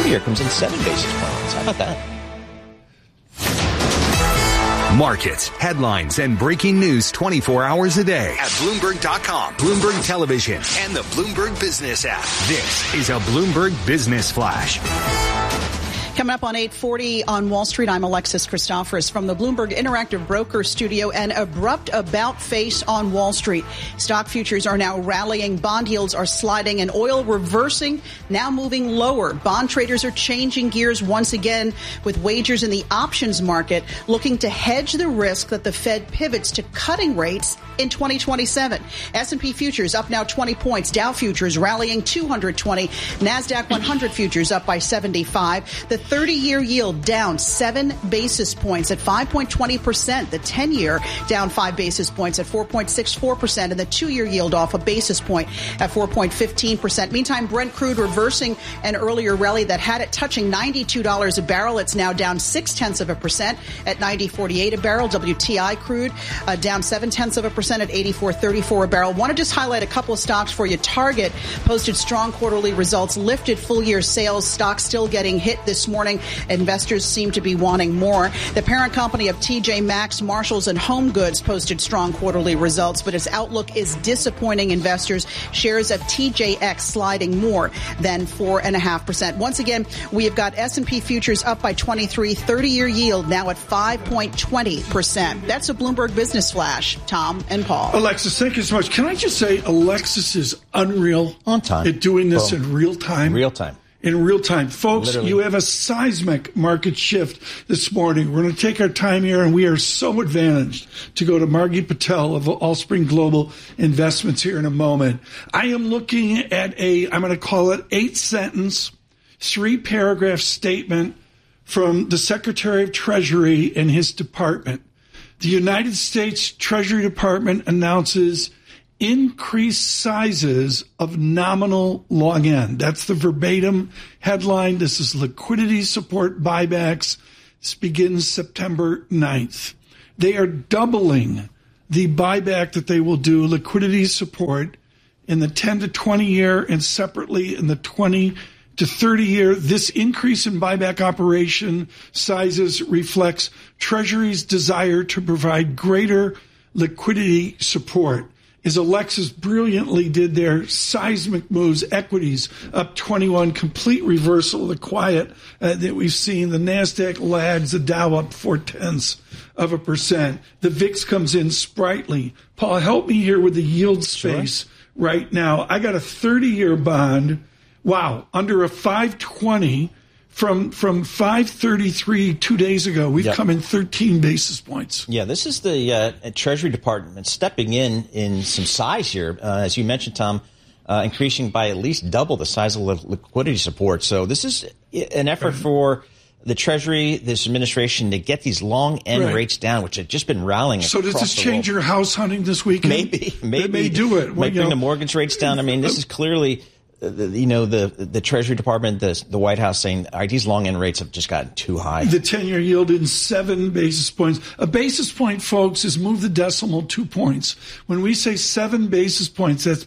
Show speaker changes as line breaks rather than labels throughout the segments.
30-year comes in 7 basis points. How about that?
Markets, headlines, and breaking news 24 hours a day at Bloomberg.com, Bloomberg Television, and the Bloomberg Business app. This is a Bloomberg Business Flash.
Coming up on 8:40 on Wall Street, I'm Alexis Christoforous from the Bloomberg Interactive Broker Studio. An abrupt about-face on Wall Street. Stock futures are now rallying, bond yields are sliding, and oil reversing, now moving lower. Bond traders are changing gears once again, with wagers in the options market looking to hedge the risk that the Fed pivots to cutting rates in 2027. S&P futures up now 20 points. Dow futures rallying 220. NASDAQ 100 futures up by 75. The 30-year yield down 7 basis points at 5.20%. The 10-year down 5 basis points at 4.64%. And the 2-year yield off a basis point at 4.15%. Meantime, Brent crude reversing an earlier rally that had it touching $92 a barrel. It's now down 0.6% at $90.48 a barrel. WTI crude down 0.7% at $84.34 a barrel. Want to just highlight a couple of stocks for you. Target posted strong quarterly results, lifted full-year sales. Stock still getting hit this morning. Investors seem to be wanting more. The parent company of TJ Maxx, Marshalls, and Home Goods posted strong quarterly results, but its outlook is disappointing investors. Shares of TJX sliding more than 4.5%. Once again, we have got S&P futures up by 23, 30-year yield now at 5.20%. That's a Bloomberg Business Flash. Tom and Paul.
Alexis, thank you so much. Can I just say Alexis is unreal
on time
at doing this in real time. In real time. Folks, literally. You have a seismic market shift this morning. We're going to take our time here, and we are so advantaged to go to Margie Patel of Allspring Global Investments here in a moment. I am looking at I'm going to call it 8-sentence, 3-paragraph statement from the Secretary of Treasury and his department. The United States Treasury Department announces increased sizes of nominal long end. That's the verbatim headline. This is liquidity support buybacks. This begins September 9th. They are doubling the buyback that they will do, liquidity support, in the 10 to 20 year and separately in the 20 to 30 year. This increase in buyback operation sizes reflects Treasury's desire to provide greater liquidity support. As Alexis brilliantly did there, seismic moves, equities up 21, complete reversal of the quiet that we've seen. The NASDAQ lags, the Dow up 0.4%. The VIX comes in sprightly. Paul, help me here with the yield space right now. I got a 30-year bond, under a 520 from 533 2 days ago. We've come in 13 basis points.
Yeah, this is the Treasury Department stepping in some size here. As you mentioned, Tom, increasing by at least double the size of liquidity support. So this is an effort for the Treasury, this administration, to get these long end rates down, which have just been rallying across the world. So does this change
your house hunting this weekend?
Maybe.
They may do it.
Might bring the mortgage rates down. I mean, this is clearly the Treasury Department, the White House saying these long end rates have just gotten too high.
The 10-year yield in 7 basis points. A basis point, folks, is move the decimal 2 points. When we say 7 basis points, that's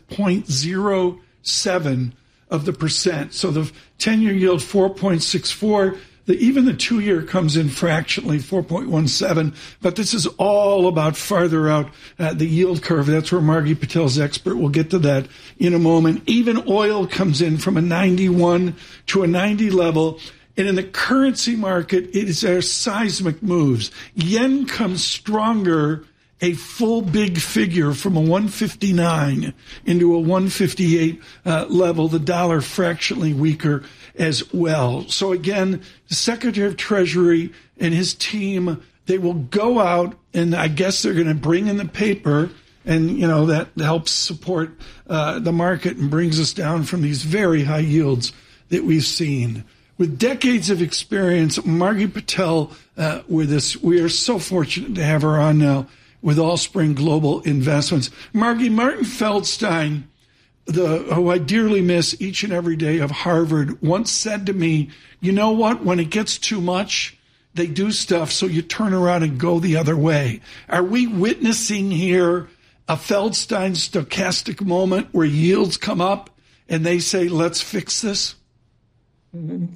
0.07 of the percent. So the 10-year yield 4.64. Even the 2-year comes in fractionally, 4.17. But this is all about farther out the yield curve. That's where Margie Patel's expert. We'll get to that in a moment. Even oil comes in from a 91 to a 90 level. And in the currency market, it is our seismic moves. Yen comes stronger, a full big figure from a 159 into a 158 level. The dollar fractionally weaker as well. So again, the Secretary of Treasury and his team, they will go out and I guess they're going to bring in the paper, and that helps support the market and brings us down from these very high yields that we've seen. With decades of experience, Margie Patel with us. We are so fortunate to have her on now with Allspring Global Investments. Margie, Martin Feldstein, who I dearly miss each and every day, of Harvard, once said to me, you know what, when it gets too much, they do stuff so you turn around and go the other way. Are we witnessing here a Feldstein stochastic moment where yields come up and they say, let's fix this?
Mm-hmm.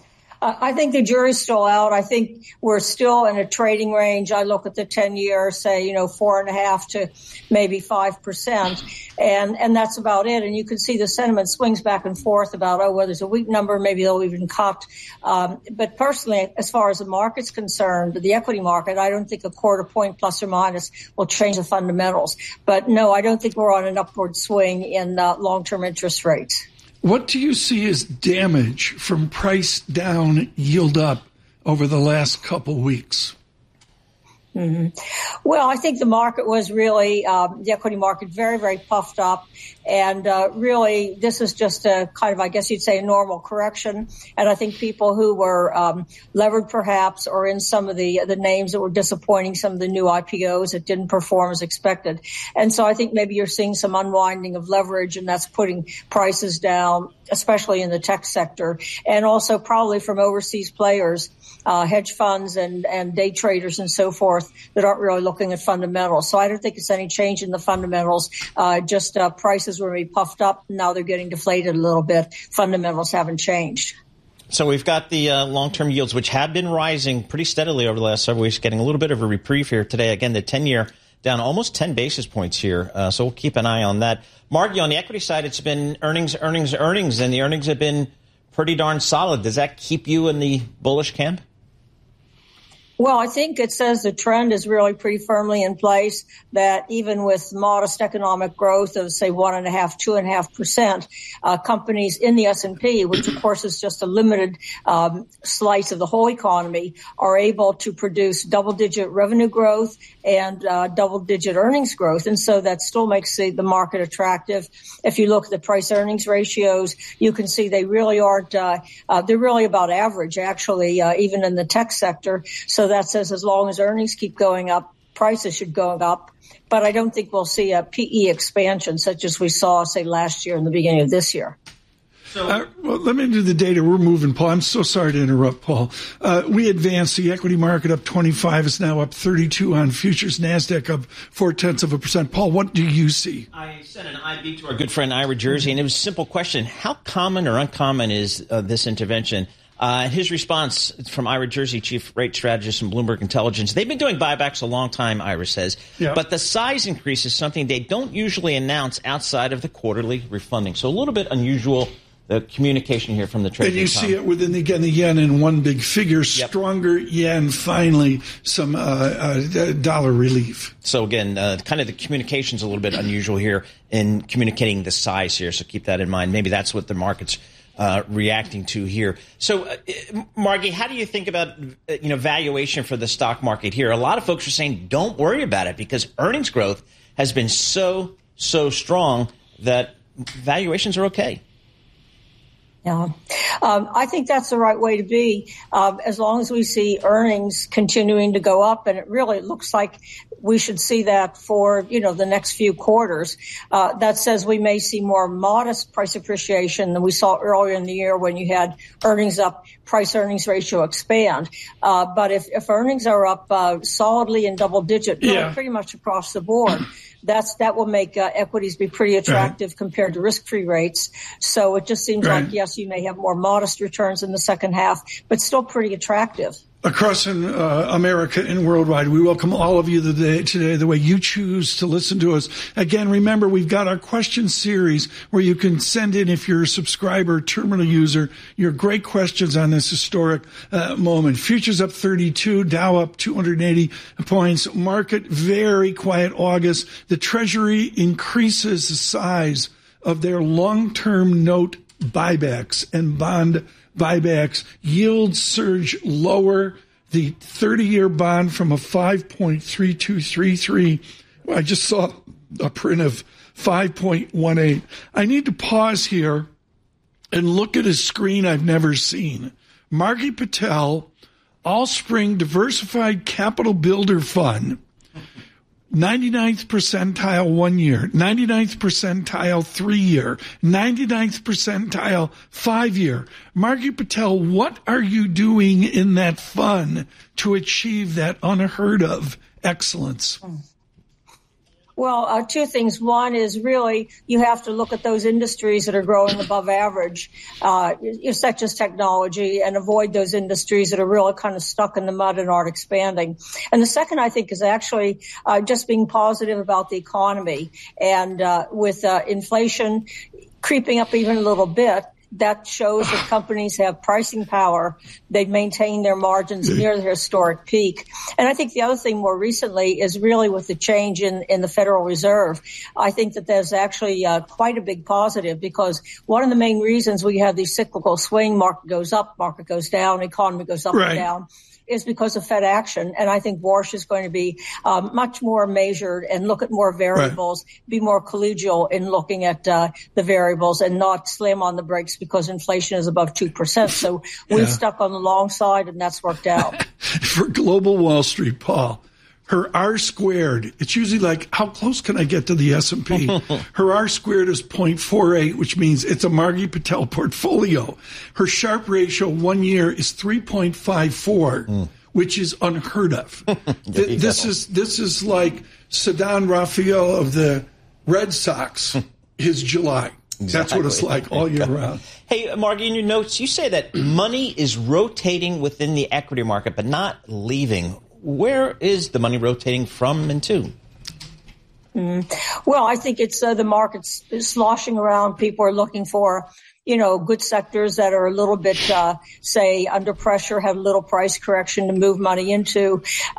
I think the jury's still out. I think we're still in a trading range. I look at the 10-year, say, 4.5% to maybe 5%. And that's about it. And you can see the sentiment swings back and forth about, well, there's a weak number. Maybe they'll even cut. But personally, as far as the market's concerned, the equity market, I don't think a quarter point plus or minus will change the fundamentals. But no, I don't think we're on an upward swing in long-term interest rates.
What do you see as damage from price down, yield up over the last couple weeks?
Mm-hmm. Well, I think the market was really, the equity market, very, very puffed up. And really, this is just a kind of, I guess you'd say, a normal correction. And I think people who were levered perhaps, or in some of the names that were disappointing, some of the new IPOs that didn't perform as expected. And so I think maybe you're seeing some unwinding of leverage, and that's putting prices down, especially in the tech sector, and also probably from overseas players, hedge funds and day traders and so forth that aren't really looking at fundamentals. So I don't think it's any change in the fundamentals. Just prices were really puffed up. Now they're getting deflated a little bit. Fundamentals haven't changed.
So we've got the long-term yields, which have been rising pretty steadily over the last several weeks, getting a little bit of a reprieve here today. Again, the 10-year down almost 10 basis points here. So we'll keep an eye on that. Margie, on the equity side, it's been earnings, and the earnings have been pretty darn solid. Does that keep you in the bullish camp?
Well, I think it says the trend is really pretty firmly in place, that even with modest economic growth of, say, 1.5%, 2.5%, companies in the S&P, which of course is just a limited slice of the whole economy, are able to produce double-digit revenue growth and double-digit earnings growth. And so that still makes the market attractive. If you look at the price-earnings ratios, you can see they really aren't, they're really about average, actually, even in the tech sector. So that says as long as earnings keep going up, prices should go up. But I don't think we'll see a PE expansion such as we saw, say, last year and the beginning of this year.
Well, let me do the data. We're moving, Paul. I'm so sorry to interrupt, Paul. We advanced. The equity market up 25 is now up 32 on futures. NASDAQ up 0.4%. Paul, what do you see?
I sent an IB to our good friend Ira Jersey, and it was a simple question. How common or uncommon is this intervention? His response from Ira Jersey, chief rate strategist from Bloomberg Intelligence. They've been doing buybacks a long time, Ira says, but the size increase is something they don't usually announce outside of the quarterly refunding. So a little bit unusual, the communication here from the Treasury.
And you see it within, again, the yen in one big figure, stronger yen, finally, some dollar relief.
So again, kind of the communication's a little bit unusual here in communicating the size here, so keep that in mind. Maybe that's what the market's reacting to here. So, Margie, how do you think about valuation for the stock market here? A lot of folks are saying don't worry about it because earnings growth has been so strong that valuations are okay.
Yeah, I think that's the right way to be. As long as we see earnings continuing to go up, and it really looks like we should see that for, the next few quarters. That says we may see more modest price appreciation than we saw earlier in the year when you had earnings up, price earnings ratio expand. But if earnings are up solidly in double digit, pretty much across the board, that will make equities be pretty attractive compared to risk-free rates. So it just seems like, yes, you may have more modest returns in the second half, but still pretty attractive.
Across in America and worldwide, we welcome all of you today, the way you choose to listen to us. Again, remember, we've got our question series where you can send in, if you're a subscriber, terminal user, your great questions on this historic moment. Futures up 32, Dow up 280 points. Market very quiet August. The Treasury increases the size of their long-term note buybacks and bond buybacks. Yields surge lower. The 30-year bond from a 5.3233. I just saw a print of 5.18. I need to pause here and look at a screen I've never seen. Margie Patel, Allspring Diversified Capital Builder Fund. 99th percentile 1 year, 99th percentile 3 year, 99th percentile 5 year. Margie Patel, what are you doing in that fund to achieve that unheard of excellence?
Well, two things. One is really you have to look at those industries that are growing above average, such as technology, and avoid those industries that are really kind of stuck in the mud and aren't expanding. And the second, I think, is actually just being positive about the economy. And with inflation creeping up even a little bit, that shows that companies have pricing power. They've maintained their margins near their historic peak. And I think the other thing more recently is really with the change in the Federal Reserve. I think that there's actually quite a big positive, because one of the main reasons we have these cyclical swing, market goes up, market goes down, economy goes up and down, is because of Fed action. And I think Warsh is going to be much more measured and look at more variables, be more collegial in looking at the variables and not slam on the brakes because inflation is above 2%. So we've stuck on the long side, and that's worked out.
For global Wall Street, Paul, her R squared, it's usually like, how close can I get to the S&P? Her R squared is 0.48, which means it's a Margie Patel portfolio. Her Sharpe ratio 1 year is 3.54, which is unheard of. This is like Ceddanne Raphael of the Red Sox, his July. Exactly. That's what it's like all year round.
Hey, Margie, in your notes, you say that money is rotating within the equity market, but not leaving. Where is the money rotating from and to?
Well, I think it's the market's sloshing around. People are looking for, good sectors that are a little bit, say, under pressure, have a little price correction to move money into.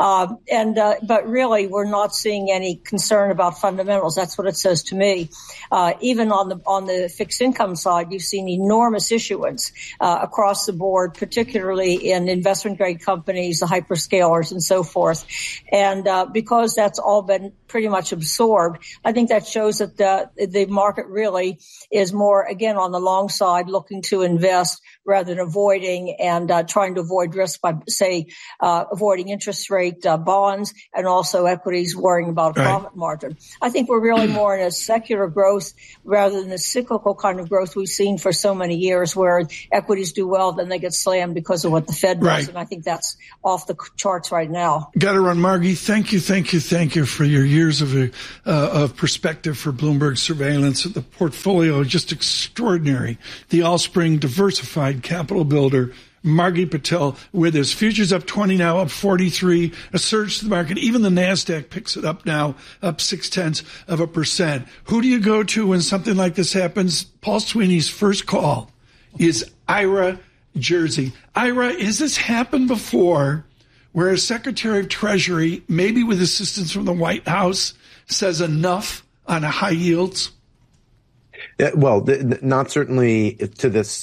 But really, we're not seeing any concern about fundamentals. That's what it says to me. Even on the fixed income side, you've seen enormous issuance across the board, particularly in investment grade companies, the hyperscalers, and so forth. And because that's all been pretty much absorbed, I think that shows that the market really is more, again, on the long side, looking to invest rather than avoiding and trying to avoid risk by, say, avoiding interest rate bonds and also equities, worrying about profit margin. I think we're really more in a secular growth rather than the cyclical kind of growth we've seen for so many years, where equities do well, then they get slammed because of what the Fed does. And I think that's off the charts right now.
Got to run, Margie. Thank you for your years of perspective for Bloomberg Surveillance. The portfolio is just extraordinary. The Allspring diversified capital builder, Margie Patel, with his futures up 20 now, up 43, a surge to the market. Even the NASDAQ picks it up now, up 0.6%. Who do you go to when something like this happens? Paul Sweeney's first call is Ira Jersey. Ira, has this happened before, where a Secretary of Treasury, maybe with assistance from the White House, says enough on high yields?
Well, not certainly to this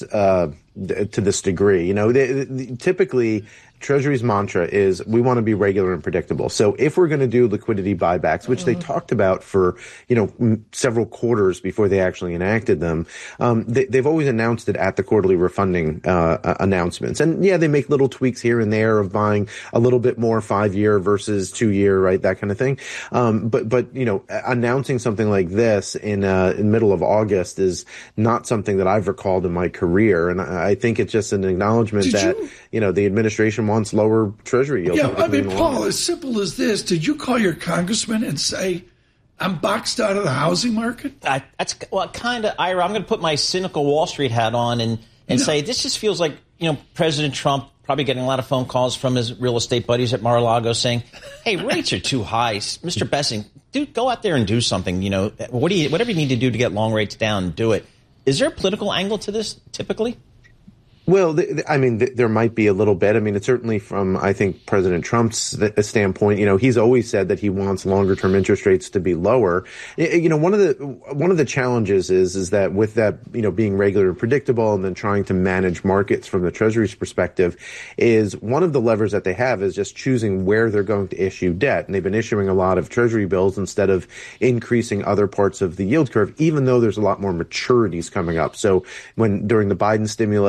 degree. Typically, Treasury's mantra is we want to be regular and predictable. So if we're going to do liquidity buybacks, which they talked about for, several quarters before they actually enacted them, they've always announced it at the quarterly refunding announcements. And they make little tweaks here and there of buying a little bit more 5-year versus 2-year, right? That kind of thing. But announcing something like this in the middle of August is not something that I've recalled in my career. And I think it's just an acknowledgement that the administration wants lower Treasury yields.
Yeah, I mean, Paul, as simple as this, did you call your congressman and say, I'm boxed out of the housing market?
That's kind of, Ira, I'm going to put my cynical Wall Street hat on and say this just feels like, President Trump probably getting a lot of phone calls from his real estate buddies at Mar-a-Lago saying, hey, rates are too high. Mr. Bessing, dude, go out there and do something. Whatever you need to do to get long rates down, do it. Is there a political angle to this typically?
Well, there might be a little bit. It's certainly from, I think, President Trump's standpoint. He's always said that he wants longer-term interest rates to be lower. One of the challenges is that with that, being regular and predictable, and then trying to manage markets from the Treasury's perspective, is one of the levers that they have is just choosing where they're going to issue debt. And they've been issuing a lot of Treasury bills instead of increasing other parts of the yield curve, even though there's a lot more maturities coming up. So during the Biden stimulus,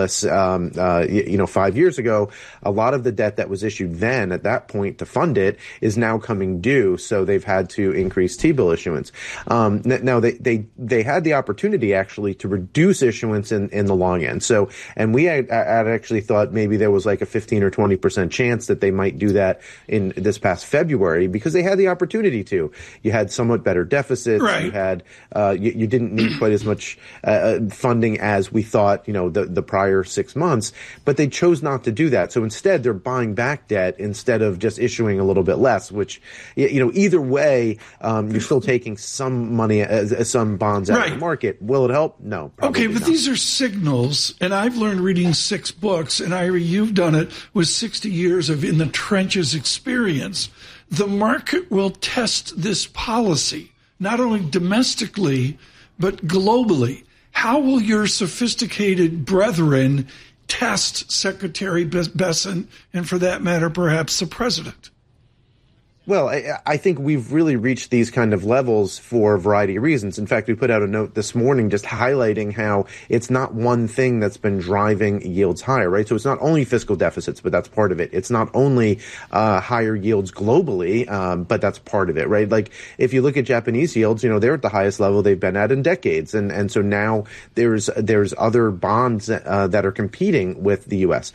5 years ago, a lot of the debt that was issued then at that point to fund it is now coming due. So they've had to increase T-bill issuance. Now they had the opportunity actually to reduce issuance in the long end. So, and we had actually thought maybe there was like a 15 or 20% chance that they might do that in this past February because they had the opportunity to. You had somewhat better deficits.
Right.
You had, you didn't need quite as much funding as we thought, the prior 6 months, but they chose not to do that. So instead, they're buying back debt instead of just issuing a little bit less, which, either way, you're still taking some money, some bonds out of the market. Will it help? No.
Okay, but
not.
these are signals, and I've learned reading 6 books, and Ira, you've done it with 60 years of in the trenches experience. The market will test this policy, not only domestically, but globally. How will your sophisticated brethren test Secretary Bessent and, for that matter, perhaps the president?
Well, I think we've really reached these kind of levels for a variety of reasons. In fact, we put out a note this morning just highlighting how it's not one thing that's been driving yields higher, right? So it's not only fiscal deficits, but that's part of it. It's not only higher yields globally, but that's part of it, right? Like if you look at Japanese yields, they're at the highest level they've been at in decades. And so now there's other bonds that are competing with the U.S.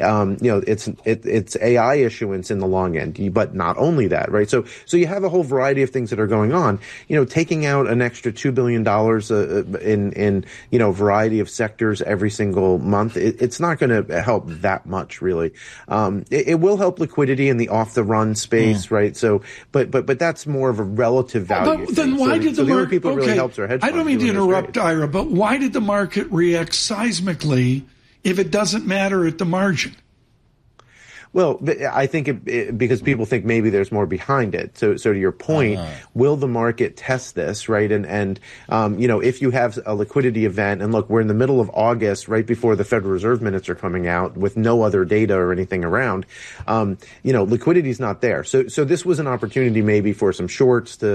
It's AI issuance in the long end, but not only that. Right. So you have a whole variety of things that are going on, taking out an extra $2 billion in a variety of sectors every single month. It's not going to help that much, really. It will help liquidity in the off the run space. Right. So but that's more of a relative value.
But then why did the market?
People it really helps our hedge funds.
I don't mean to interrupt, Ira, but why did the market react seismically if it doesn't matter at the margin?
Well, I think because people think maybe there's more behind it. So to your point, will the market test this, right? And if you have a liquidity event, and look, we're in the middle of August, right before the Federal Reserve minutes are coming out, with no other data or anything around, liquidity's not there. So this was an opportunity maybe for some shorts to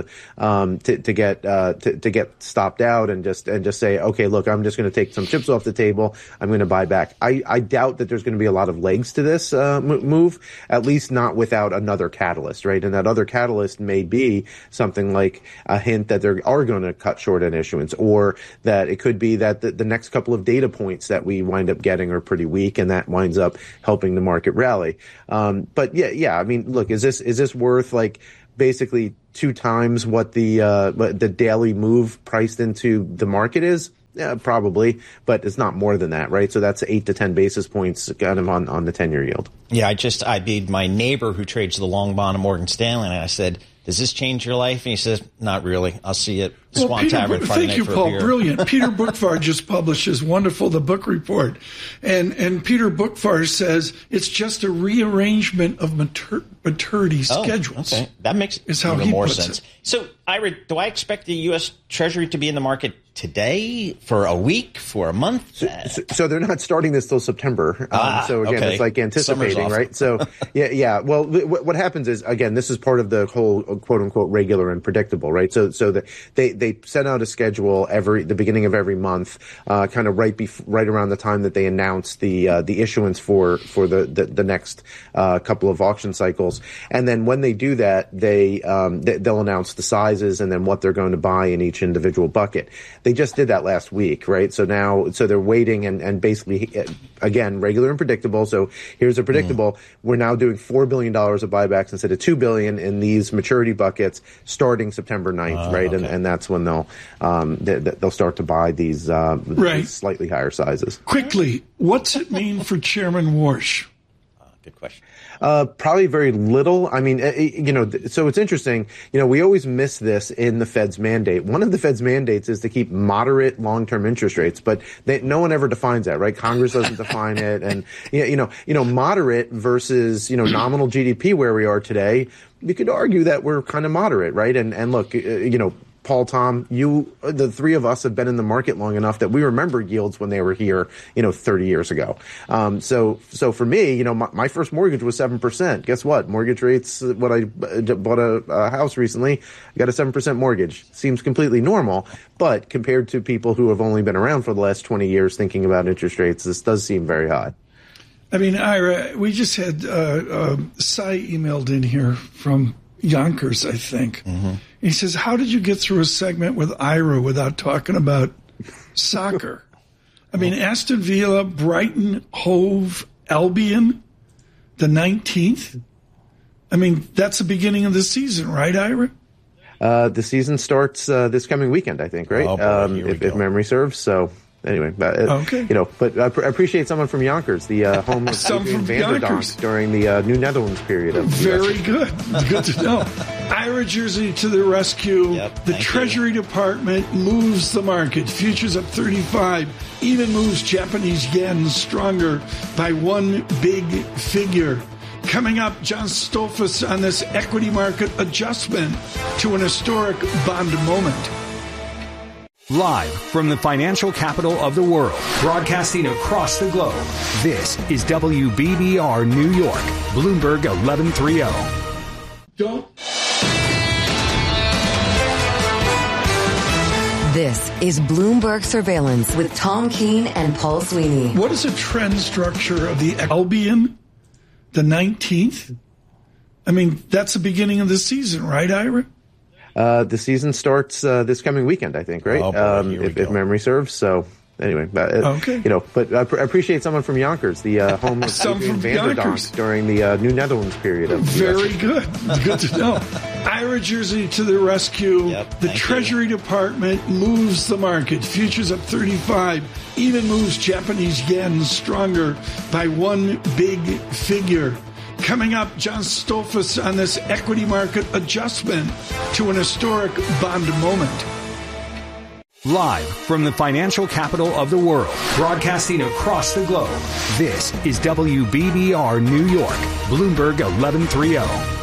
get stopped out and just say, okay, look, I'm just going to take some chips off the table. I'm going to buy back. I doubt that there's going to be a lot of legs to this move, at least not without another catalyst, right? And that other catalyst may be something like a hint that they are going to cut short on issuance, or that it could be that the next couple of data points that we wind up getting are pretty weak, and that winds up helping the market rally. But yeah, I mean, look, is this worth like basically 2 times what the daily move priced into the market is? Yeah, probably, but it's not more than that, right? So that's 8 to 10 basis points kind of on the 10-year yield.
Yeah, I beat my neighbor who trades the long bond of Morgan Stanley, and I said, does this change your life? And he says, not really. I'll see you at Swan Tavern Friday night for a beer.
Thank you, Paul. Brilliant. Peter Bookvar just published his wonderful The Book Report. And Peter Bookvar says it's just a rearrangement of maturity schedules.
Okay. That makes even more sense. So, Ira, do I expect the U.S. Treasury to be in the market today, for a week, for a month?
So they're not starting this till September. So again, it's like anticipating, right? So yeah. Well, what happens is, again, this is part of the whole quote unquote regular and predictable, right? So they send out a schedule the beginning of every month, kind of right around the time that they announce the issuance for the next couple of auction cycles, and then when they do that, they'll announce the sizes and then what they're going to buy in each individual bucket. They just did that last week, right? So they're waiting and basically, again, regular and predictable. So here's a predictable. We're now doing $4 billion of buybacks instead of $2 billion in these maturity buckets starting September 9th, right? Okay. And that's when they'll start to buy these slightly higher sizes.
Quickly, what's it mean for Chairman Warsh?
Good question.
Probably very little. I mean, so it's interesting. We always miss this in the Fed's mandate. One of the Fed's mandates is to keep moderate long-term interest rates, but no one ever defines that, right? Congress doesn't define it. And, moderate versus, nominal GDP where we are today, you could argue that we're kind of moderate, right? And look, Paul, Tom, the three of us have been in the market long enough that we remember yields when they were here, 30 years ago. So for me, my first mortgage was 7%. Guess what? Mortgage rates, when I bought a house recently, I got a 7% mortgage. Seems completely normal, but compared to people who have only been around for the last 20 years thinking about interest rates, this does seem very high.
I mean, Ira, we just had Cy emailed in here from Yonkers, I think. Mm-hmm. He says, how did you get through a segment with Ira without talking about soccer? I mean, Aston Villa, Brighton, Hove, Albion, the 19th. I mean, that's the beginning of the season, right, Ira?
The season starts this coming weekend, I think, right?
Oh, boy,
if memory serves. So anyway,
okay.
But I appreciate someone from Yonkers, the home of Adrian van der Donk during the New Netherlands period.
Very good. Good to know. Ira Jersey to the rescue.
Yep,
the Treasury Department moves the market. Futures up 35. Even moves Japanese yen stronger by one big figure. Coming up, John Stolfus on this equity market adjustment to an historic bond moment.
Live from the financial capital of the world, broadcasting across the globe, this is WBBR New York, Bloomberg 1130.
This is Bloomberg Surveillance with Tom Keene and Paul Sweeney.
What is the trend structure of the Albion, the 19th? I mean, that's the beginning of the season, right, Ira?
The season starts this coming weekend, I think, right?
Oh, boy,
if memory serves. So anyway,
okay.
But I appreciate someone from Yonkers, the home of Adrian van der Donk during the New Netherlands period.
Very good. Good to know. Ira Jersey to the rescue.
Yep,
the Treasury Department moves the market. Futures up 35. Even moves Japanese yen stronger by one big figure. Coming up, John Stolfus on this equity market adjustment to an historic bond moment.
Live from the financial capital of the world, broadcasting across the globe, this is WBBR New York, Bloomberg 1130.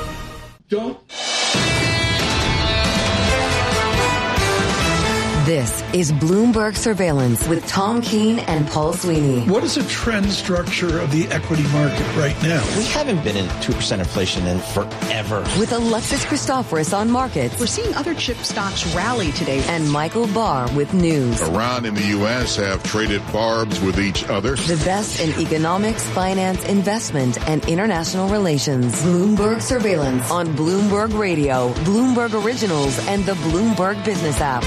This is Bloomberg Surveillance with Tom Keene and Paul Sweeney.
What is the trend structure of the equity market right now?
We haven't been in 2% inflation in forever.
With Alexis Christoforous on markets.
We're seeing other chip stocks rally today.
And Michael Barr with news.
Iran and the U.S. have traded barbs with each other.
The best in economics, finance, investment, and international relations. Bloomberg Surveillance on Bloomberg Radio, Bloomberg Originals, and the Bloomberg Business app.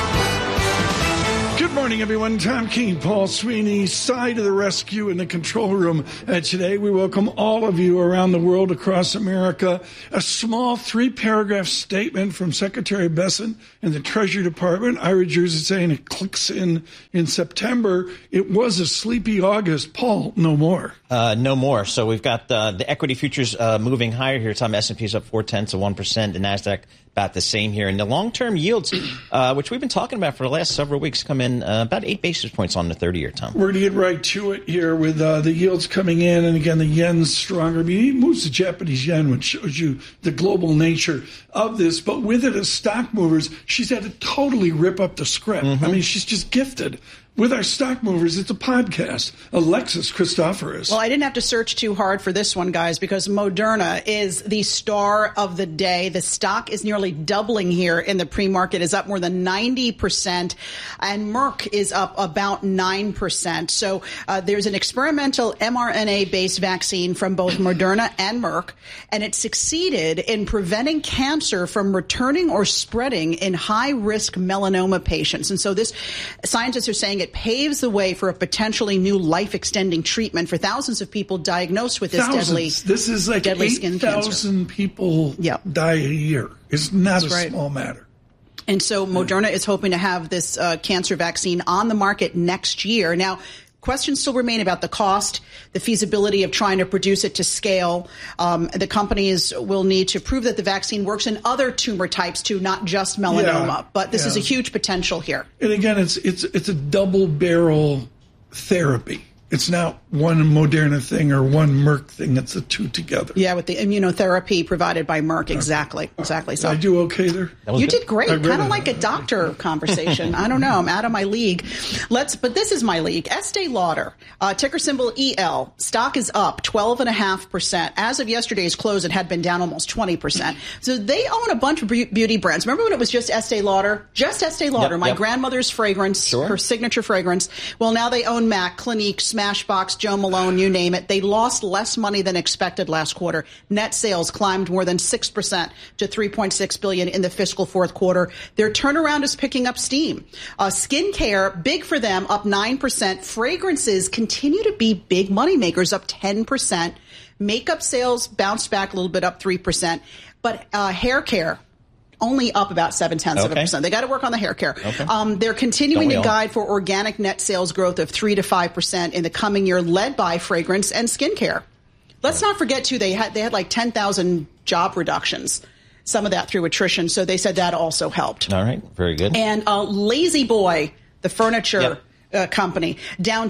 Good morning, everyone. Tom Keene, Paul Sweeney, side of the rescue in the control room. Today, we welcome all of you around the world, across America. A small 3-paragraph statement from Secretary Bessent in the Treasury Department. Ira Jersey saying it clicks in September. It was a sleepy August. Paul, no more.
No more. So we've got the equity futures moving higher here. Tom, S&P's up 0.4%. The NASDAQ about the same here. And the long-term yields, which we've been talking about for the last several weeks, come in about 8 basis points on the 30-year, Tom.
We're going to get right to it here with the yields coming in. And again, the yen's stronger. I mean, it moves the Japanese yen, which shows you the global nature of this. But with it as stock movers, she's had to totally rip up the script. Mm-hmm. I mean, she's just gifted. With our stock movers, it's a podcast. Alexis Christoforous.
Well, I didn't have to search too hard for this one, guys, because Moderna is the star of the day. The stock is nearly doubling here in the pre-market, is up more than 90%, and Merck is up about 9%. So there's an experimental mRNA-based vaccine from both Moderna and Merck, and it succeeded in preventing cancer from returning or spreading in high-risk melanoma patients. And so this, scientists are saying it paves the way for a potentially new life-extending treatment for thousands of people diagnosed with this deadly skin cancer.
This is like 8,000 people die a year. It's not a small matter.
And so Moderna is hoping to have this cancer vaccine on the market next year. Now, questions still remain about the cost, the feasibility of trying to produce it to scale. The companies will need to prove that the vaccine works in other tumor types too, not just melanoma. Yeah, but this is a huge potential here.
And again, it's a double barrel therapy. It's not one Moderna thing or one Merck thing. It's the two together.
Yeah, with the immunotherapy provided by Merck. Exactly. So
I do okay there?
You did great. Kind of like a doctor conversation. I don't know. I'm out of my league. But this is my league. Estee Lauder, ticker symbol EL. Stock is up 12.5%. As of yesterday's close, it had been down almost 20%. So they own a bunch of beauty brands. Remember when it was just Estee Lauder? Just Estee Lauder, my grandmother's fragrance, her signature fragrance. Well, now they own MAC, Clinique, Smashbox, Jo Malone, you name it. They lost less money than expected last quarter. Net sales climbed more than 6% to $3.6 billion in the fiscal fourth quarter. Their turnaround is picking up steam. Skincare, big for them, up 9%. Fragrances continue to be big money makers, up 10%. Makeup sales bounced back a little bit, up 3%. But hair care, only up about 0.7%. They got to work on the hair care. They're continuing to guide for organic net sales growth of 3 to 5% in the coming year, led by fragrance and skincare. Let's not forget, too, they had like 10,000 job reductions, some of that through attrition. So they said that also helped.
All right. Very good.
And Lazy Boy, the furniture company, down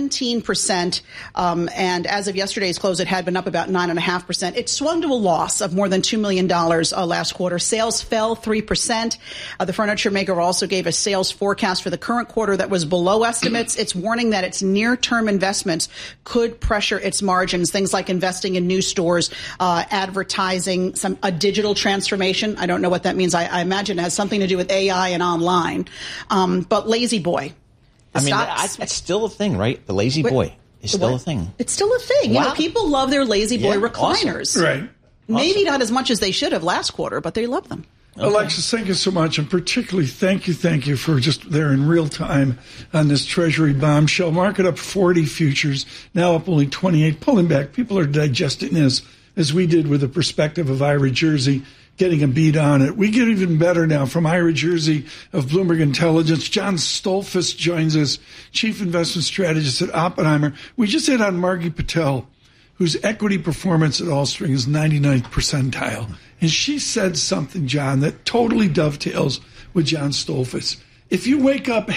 17%. And as of yesterday's close, it had been up about 9.5%. It swung to a loss of more than $2 million last quarter. Sales fell 3%. The furniture maker also gave a sales forecast for the current quarter that was below estimates. It's warning that its near-term investments could pressure its margins, things like investing in new stores, advertising, a digital transformation. I don't know what that means. I imagine it has something to do with AI and online. But Lazy Boy.
I mean, it's still a thing, right? The Lazy Boy is still a thing.
It's still a thing. Wow. You know, people love their Lazy Boy recliners.
Awesome. Right.
Maybe not as much as they should have last quarter, but they love them.
Okay. Alexis, thank you so much. And particularly thank you for just there in real time on this Treasury bombshell. Market up 40 futures, now up only 28, pulling back. People are digesting this as we did with the perspective of Ira Jersey, getting a beat on it. We get even better now from Ira Jersey of Bloomberg Intelligence. John Stolfus joins us, Chief Investment Strategist at Oppenheimer. We just had on Margie Patel, whose equity performance at Allspring is 99th percentile. And she said something, John, that totally dovetails with John Stolfus. If you wake up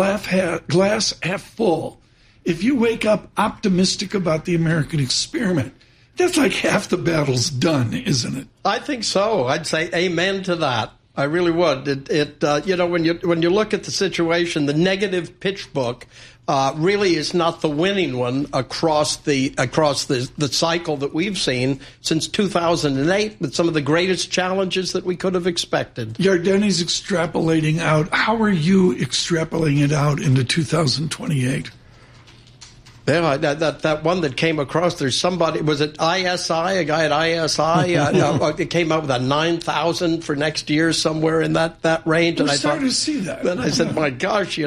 glass half full, if you wake up optimistic about the American experiment, that's like half the battle's done, isn't it?
I think so. I'd say amen to that. I really would. When you look at the situation, the negative pitch book really is not the winning one across the cycle that we've seen since 2008, with some of the greatest challenges that we could have expected.
Yardeni's extrapolating out. How are you extrapolating it out into 2028?
Yeah, that one that came across, there's somebody, was it ISI, a guy at ISI? It came out with a 9,000 for next year, somewhere in that range.
We're starting to see that.
Then I said, my gosh,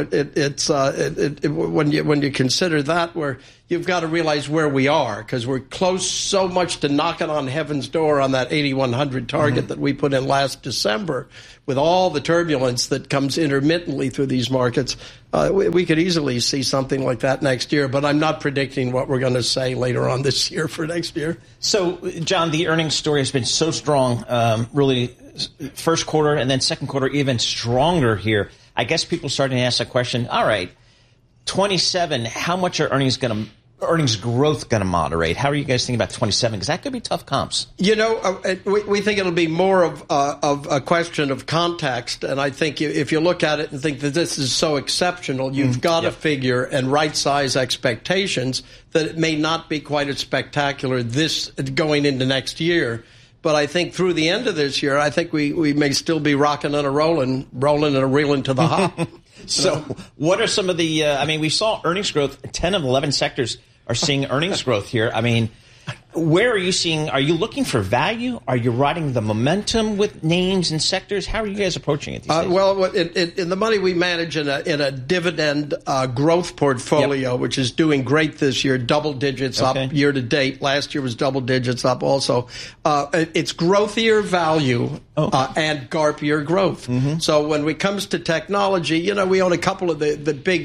when you consider that, you've got to realize where we are, because we're close so much to knocking on heaven's door on that 8,100 target that we put in last December. With all the turbulence that comes intermittently through these markets, we could easily see something like that next year. But I'm not predicting what we're going to say later on this year for next year.
So, John, the earnings story has been so strong, really first quarter and then second quarter even stronger here. I guess people starting to ask the question, all right, 27, how much are earnings growth going to moderate? How are you guys thinking about 27? Because that could be tough comps.
We think it'll be more of a question of context. And I think if you look at it and think that this is so exceptional, you've got to figure and right-size expectations that it may not be quite as spectacular this going into next year. But I think through the end of this year, I think we may still be rocking and rolling and a reeling to the hop.
So what are some of the we saw earnings growth. 10 of 11 sectors are seeing earnings growth here. I mean, where are you looking for value? Are you riding the momentum with names and sectors? How are you guys approaching it these days?
Well, in the money we manage in a dividend growth portfolio, which is doing great this year, double digits up year to date. Last year was double digits up also. It's growthier value and GARPier growth. Mm-hmm. So when it comes to technology, we own a couple of the big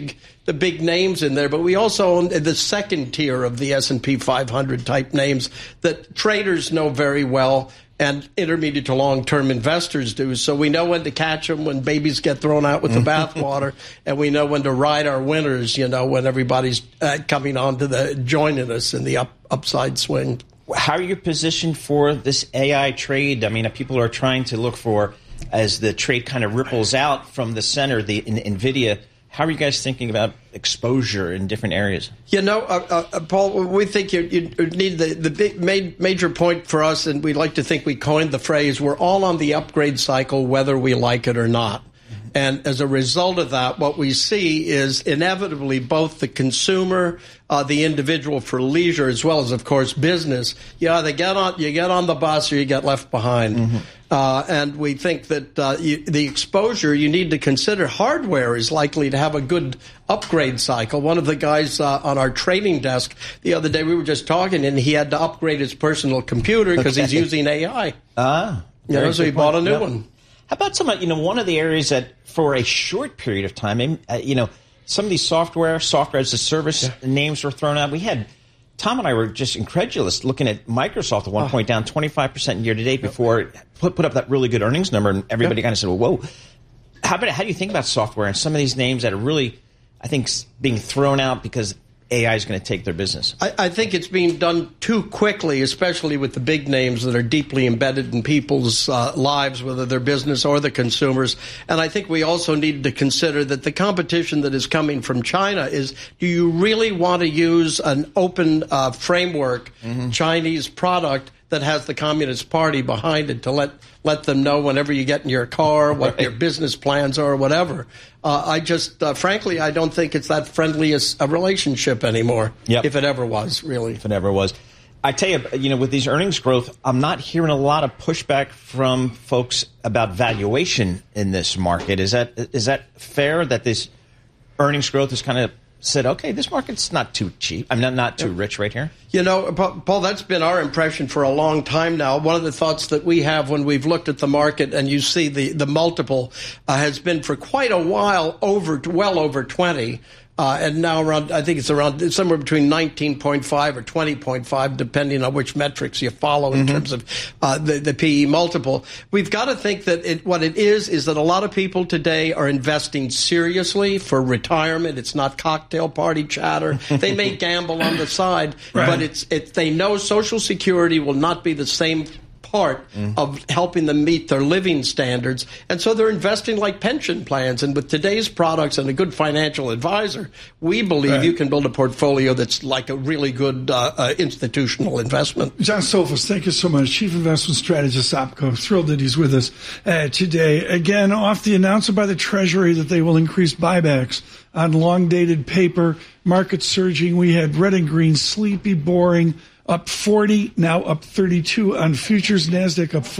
the big names in there, but we also own the second tier of the S&P 500 type names that traders know very well and intermediate to long-term investors do. So we know when to catch them when babies get thrown out with the bathwater, and we know when to ride our winners, when everybody's coming on to joining us in the upside swing.
How are you positioned for this AI trade? I mean, people are trying to look for, as the trade kind of ripples out from the center, the NVIDIA. How are you guys thinking about exposure in different areas?
Paul, we think you need the big major point for us, and we like to think we coined the phrase, we're all on the upgrade cycle, whether we like it or not. And as a result of that, what we see is inevitably both the consumer, the individual for leisure, as well as, of course, business. You either get on the bus or you get left behind. And we think that the exposure, you need to consider hardware is likely to have a good upgrade cycle. One of the guys on our trading desk the other day, we were just talking, and he had to upgrade his personal computer because he's using AI. So he bought a new one.
How about one of the areas that for a short period of time, some of these software as a service names were thrown out. Tom and I were just incredulous looking at Microsoft at one point down 25% year to date before it put up that really good earnings number, and everybody kind of said, well, whoa. How do you think about software and some of these names that are really, I think, being thrown out because AI is going to take their business?
I think it's being done too quickly, especially with the big names that are deeply embedded in people's lives, whether they're business or the consumers. And I think we also need to consider that the competition that is coming from China is, do you really want to use an open framework Chinese product that has the Communist Party behind it to let them know whenever you get in your car what your business plans are or whatever. Frankly, I don't think it's that friendliest a relationship anymore, if it ever was, really.
If it ever was. I tell you, with these earnings growth, I'm not hearing a lot of pushback from folks about valuation in this market. Is that fair that this earnings growth is kind of said, okay, this market's not too cheap. I'm not too rich right here.
Paul, that's been our impression for a long time now. One of the thoughts that we have when we've looked at the market and you see the multiple has been for quite a while well over 20. And now I think it's around somewhere between 19.5 or 20.5, depending on which metrics you follow in terms of the PE multiple. We've got to think that what it is that a lot of people today are investing seriously for retirement. It's not cocktail party chatter. They may gamble on the side, but they know Social Security will not be the same part of helping them meet their living standards. And so they're investing like pension plans. And with today's products and a good financial advisor, we believe you can build a portfolio that's like a really good institutional investment.
John Stolfus, thank you so much. Chief Investment Strategist, OPCO. Thrilled that he's with us today. Again, off the announcement by the Treasury that they will increase buybacks on long-dated paper, market surging. We had red and green, sleepy, boring, up 40, now up 32 on futures. NASDAQ up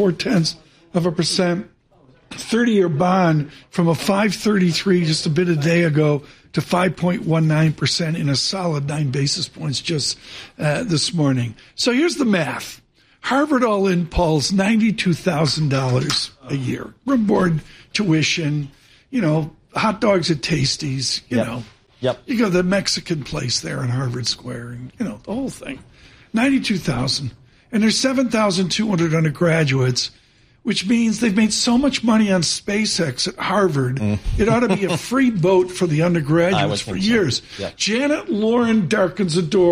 0.4%. 30-year bond from a 5.33 just a bit a day ago to 5.19% in a solid 9 basis points just this morning. So here's the math. Harvard all-in, Paul's $92,000 a year. Room, board, tuition, hot dogs at Tasties, you know.
Yep.
You go to the Mexican place there in Harvard Square and, the whole thing. 92,000. And there's 7,200 undergraduates, which means they've made so much money on SpaceX at Harvard, it ought to be a free boat for the undergraduates for years.
So. Yeah.
Janet Lauren darkens the door.